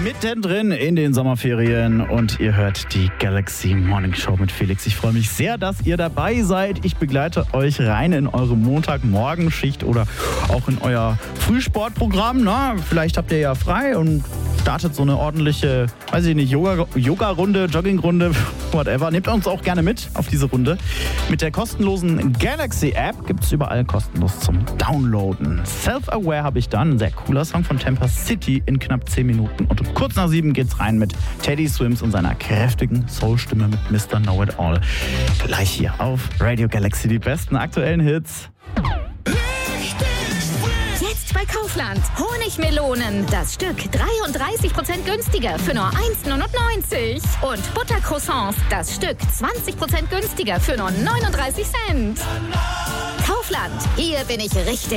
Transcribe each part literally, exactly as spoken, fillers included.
Mittendrin in den Sommerferien und ihr hört die Galaxy Morning Show mit Felix. Ich freue mich sehr, dass ihr dabei seid. Ich begleite euch rein in eure Montagmorgenschicht oder auch in euer Frühsportprogramm. Na, vielleicht habt ihr ja frei und startet so eine ordentliche, weiß ich nicht, Yoga, Yoga-Runde, Jogging-Runde, whatever. Nehmt uns auch gerne mit auf diese Runde. Mit der kostenlosen Galaxy-App gibt es überall kostenlos zum Downloaden. Self-Aware habe ich dann. Ein sehr cooler Song von Tampa City in knapp zehn Minuten. Und um kurz nach sieben geht's rein mit Teddy Swims und seiner kräftigen Soul-Stimme mit Mister Know-It-All. Gleich hier auf Radio Galaxy die besten aktuellen Hits. Jetzt bei Kaufland. Honigmelonen. Das Stück dreiunddreißig Prozent günstiger für nur eins neunundneunzig. Und Buttercroissants. Das Stück zwanzig Prozent günstiger für nur neununddreißig Cent. Kaufland. Hier bin ich richtig.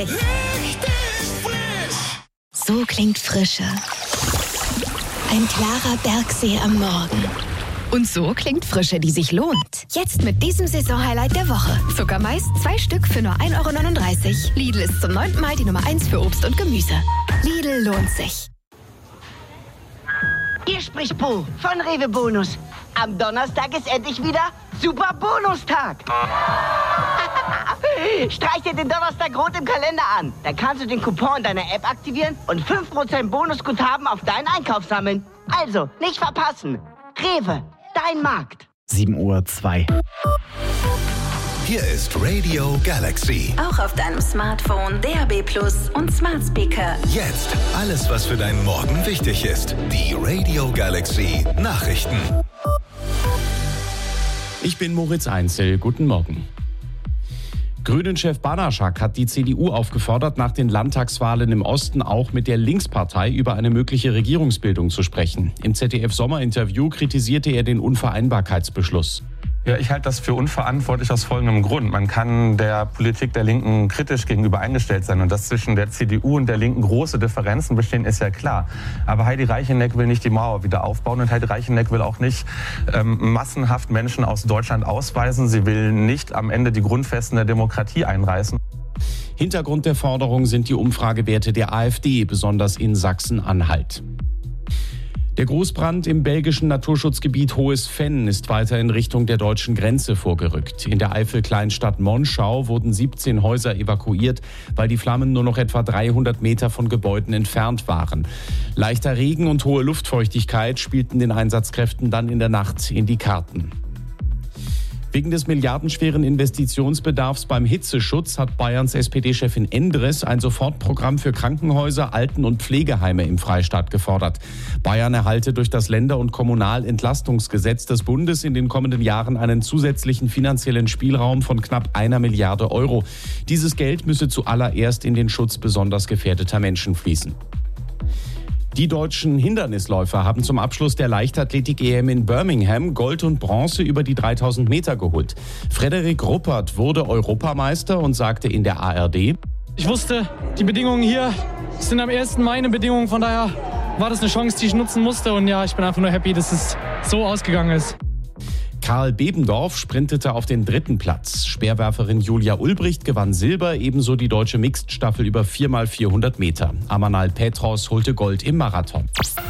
So klingt Frische. Ein klarer Bergsee am Morgen. Und so klingt Frische, die sich lohnt. Jetzt mit diesem Saisonhighlight der Woche. Zuckermais, zwei Stück für nur ein Euro neununddreißig. Lidl ist zum neunten Mal die Nummer eins für Obst und Gemüse. Lidl lohnt sich. Hier spricht Po von Rewe Bonus. Am Donnerstag ist endlich wieder Super Bonustag. Streich dir den Donnerstag rot im Kalender an. Dann kannst du den Coupon in deiner App aktivieren und fünf Prozent Bonusguthaben auf deinen Einkauf sammeln. Also, nicht verpassen. Rewe, dein Markt. sieben Uhr zwei. Hier ist Radio Galaxy. Auch auf deinem Smartphone, D A B Plus und Smart Speaker. Jetzt alles, was für deinen Morgen wichtig ist. Die Radio Galaxy Nachrichten. Ich bin Moritz Einzel. Guten Morgen. Grünen-Chef Banaschak hat die C D U aufgefordert, nach den Landtagswahlen im Osten auch mit der Linkspartei über eine mögliche Regierungsbildung zu sprechen. Im Z D F-Sommerinterview kritisierte er den Unvereinbarkeitsbeschluss. Ja, ich halte das für unverantwortlich aus folgendem Grund. Man kann der Politik der Linken kritisch gegenüber eingestellt sein. Und dass zwischen der C D U und der Linken große Differenzen bestehen, ist ja klar. Aber Heidi Reicheneck will nicht die Mauer wieder aufbauen. Und Heidi Reicheneck will auch nicht ähm, massenhaft Menschen aus Deutschland ausweisen. Sie will nicht am Ende die Grundfesten der Demokratie einreißen. Hintergrund der Forderung sind die Umfragewerte der AfD, besonders in Sachsen-Anhalt. Der Großbrand im belgischen Naturschutzgebiet Hohes Venn ist weiter in Richtung der deutschen Grenze vorgerückt. In der Eifel-Kleinstadt Monschau wurden siebzehn Häuser evakuiert, weil die Flammen nur noch etwa dreihundert Meter von Gebäuden entfernt waren. Leichter Regen und hohe Luftfeuchtigkeit spielten den Einsatzkräften dann in der Nacht in die Karten. Wegen des milliardenschweren Investitionsbedarfs beim Hitzeschutz hat Bayerns S P D-Chefin Endres ein Sofortprogramm für Krankenhäuser, Alten- und Pflegeheime im Freistaat gefordert. Bayern erhalte durch das Länder- und Kommunalentlastungsgesetz des Bundes in den kommenden Jahren einen zusätzlichen finanziellen Spielraum von knapp einer Milliarde Euro. Dieses Geld müsse zuallererst in den Schutz besonders gefährdeter Menschen fließen. Die deutschen Hindernisläufer haben zum Abschluss der Leichtathletik-E M in Birmingham Gold und Bronze über die dreitausend Meter geholt. Frederik Ruppert wurde Europameister und sagte in der A R D: Ich wusste, die Bedingungen hier sind am ersten meine Bedingungen, von daher war das eine Chance, die ich nutzen musste. Und ja, ich bin einfach nur happy, dass es so ausgegangen ist. Karl Bebendorf sprintete auf den dritten Platz. Speerwerferin Julia Ulbricht gewann Silber, ebenso die deutsche Mixed-Staffel über vier mal vierhundert Meter. Amanal Petros holte Gold im Marathon.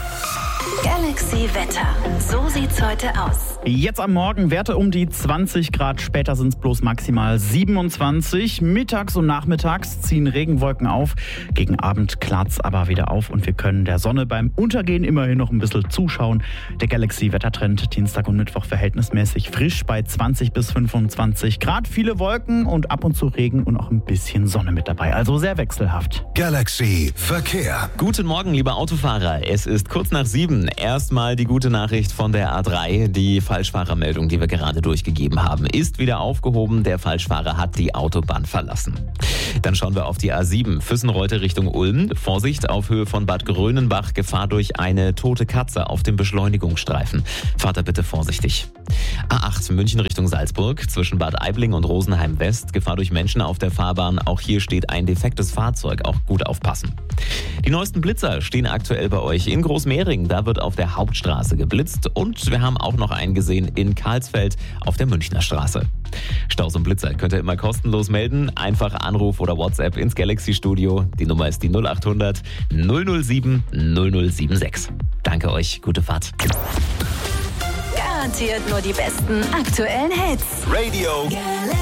Galaxy Wetter. So sieht's heute aus. Jetzt am Morgen Werte um die zwanzig Grad, später sind es bloß maximal siebenundzwanzig. Mittags und nachmittags ziehen Regenwolken auf. Gegen Abend klart's aber wieder auf und wir können der Sonne beim Untergehen immerhin noch ein bisschen zuschauen. Der Galaxy-Wettertrend Dienstag und Mittwoch verhältnismäßig frisch bei zwanzig bis fünfundzwanzig Grad. Viele Wolken und ab und zu Regen und auch ein bisschen Sonne mit dabei. Also sehr wechselhaft. Galaxy Verkehr. Guten Morgen, liebe Autofahrer. Es ist kurz nach sieben. Erstmal die gute Nachricht von der A drei. Die Falschfahrermeldung, die wir gerade durchgegeben haben, ist wieder aufgehoben. Der Falschfahrer hat die Autobahn verlassen. Dann schauen wir auf die A sieben. Füssenreute Richtung Ulm. Vorsicht auf Höhe von Bad Grönenbach. Gefahr durch eine tote Katze auf dem Beschleunigungsstreifen. Fahrt da bitte vorsichtig. A acht München Richtung Salzburg. Zwischen Bad Aibling und Rosenheim West. Gefahr durch Menschen auf der Fahrbahn. Auch hier steht ein defektes Fahrzeug. Auch gut aufpassen. Die neuesten Blitzer stehen aktuell bei euch in Großmehring. Da wird auf der Hauptstraße geblitzt. Und wir haben auch noch einen gesehen in Karlsfeld auf der Münchner Straße. Staus und Blitzer könnt ihr immer kostenlos melden. Einfach Anruf oder WhatsApp ins Galaxy Studio. Die Nummer ist die null acht hundert null null sieben null null sieben sechs. Danke euch, gute Fahrt. Garantiert nur die besten aktuellen Hits. Radio